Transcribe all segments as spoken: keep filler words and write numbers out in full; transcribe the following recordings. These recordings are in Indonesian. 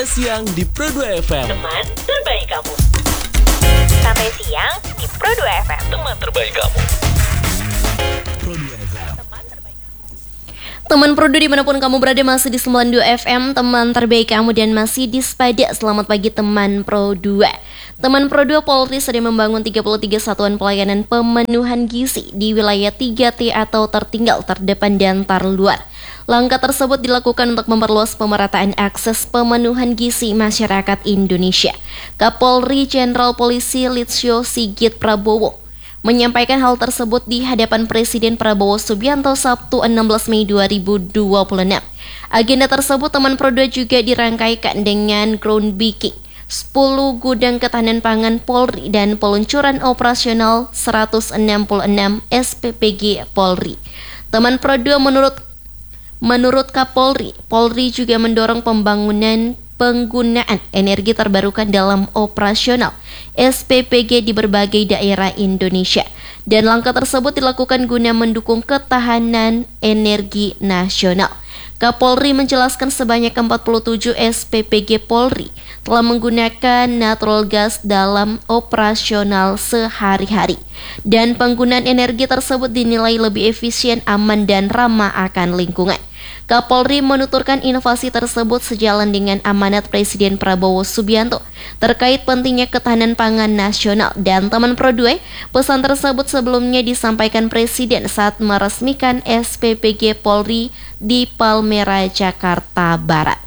siang di Pro dua F M. Teman terbaik kamu. Sampai siang di Pro dua F M. Teman terbaik kamu. Pro dua F M. Teman Pro dua dimanapun kamu berada, masih di sembilan puluh dua F M, teman terbaik kamu, dan masih di Spada. Selamat pagi teman Pro dua. Teman Pro dua, Polri sedang membangun tiga puluh tiga satuan pelayanan pemenuhan gizi di wilayah tiga T atau tertinggal, terdepan, dan terluar. Langkah tersebut dilakukan untuk memperluas pemerataan akses pemenuhan gizi masyarakat Indonesia. Kapolri Jenderal Polisi Listio Sigit Prabowo menyampaikan hal tersebut di hadapan Presiden Prabowo Subianto Sabtu enam belas Mei dua ribu dua puluh enam. Agenda tersebut teman Pro dua juga dirangkaikan dengan groundbreaking sepuluh gudang ketahanan pangan Polri dan peluncuran operasional seratus enam puluh enam S P P G Polri. Teman Pro dua, menurut menurut Kapolri, Polri juga mendorong pembangunan penggunaan energi terbarukan dalam operasional S P P G di berbagai daerah Indonesia, dan langkah tersebut dilakukan guna mendukung ketahanan energi nasional. Kapolri menjelaskan sebanyak empat puluh tujuh S P P G Polri telah menggunakan natural gas dalam operasional sehari-hari, dan penggunaan energi tersebut dinilai lebih efisien, aman, dan ramah akan lingkungan. Kapolri menuturkan inovasi tersebut sejalan dengan amanat Presiden Prabowo Subianto terkait pentingnya ketahanan pangan nasional. Dan teman Pro dua, pesan tersebut sebelumnya disampaikan Presiden saat meresmikan S P P G Polri di Palmera, Jakarta Barat.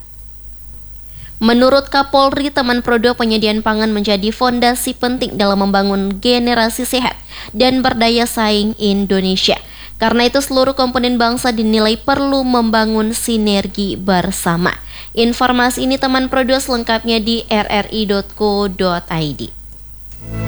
Menurut Kapolri, teman Pro dua, penyediaan pangan menjadi fondasi penting dalam membangun generasi sehat dan berdaya saing Indonesia. Karena itu seluruh komponen bangsa dinilai perlu membangun sinergi bersama. Informasi ini teman Pro dua selengkapnya di r r i dot co dot i d.